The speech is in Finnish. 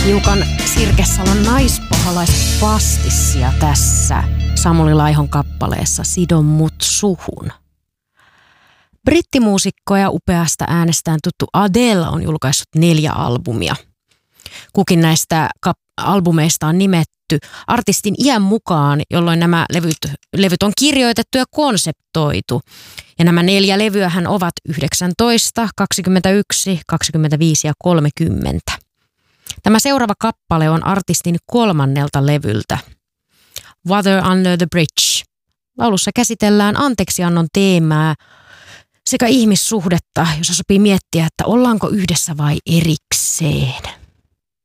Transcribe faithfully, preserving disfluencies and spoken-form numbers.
Hiukan Sirkesalon naispahalaispastissia tässä Samuli Laihon kappaleessa Sido mut suhun. Brittimuusikko ja upeasta äänestään tuttu Adele on julkaissut neljä albumia. Kukin näistä kap- albumeista on nimetty artistin iän mukaan, jolloin nämä levyt, levyt on kirjoitettu ja konseptoitu. Ja nämä neljä levyähän ovat yhdeksäntoista, kaksikymmentäyksi, kaksikymmentäviisi ja kolmekymmentä. Tämä seuraava kappale on artistin kolmannelta levyltä. Water Under the Bridge. Laulussa käsitellään anteeksiannon teemaa sekä ihmissuhdetta, jossa sopii miettiä, että ollaanko yhdessä vai erikseen.